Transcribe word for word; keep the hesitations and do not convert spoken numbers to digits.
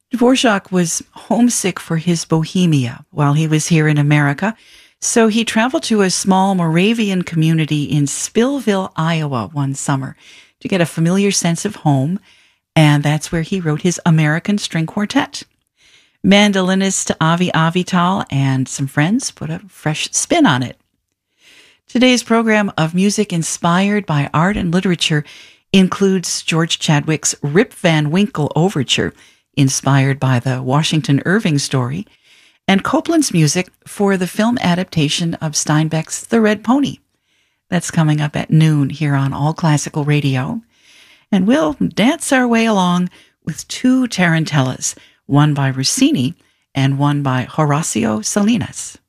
Dvorak was homesick for his Bohemia while he was here in America, so he traveled to a small Moravian community in Spillville, Iowa one summer to get a familiar sense of home, and that's where he wrote his American String Quartet. Mandolinist Avi Avital and some friends put a fresh spin on it. Today's program of music inspired by art and literature includes George Chadwick's Rip Van Winkle Overture, inspired by the Washington Irving story, and Copland's music for the film adaptation of Steinbeck's The Red Pony. That's coming up at noon here on All Classical Radio. And we'll dance our way along with two tarantellas, one by Rossini and one by Horacio Salinas.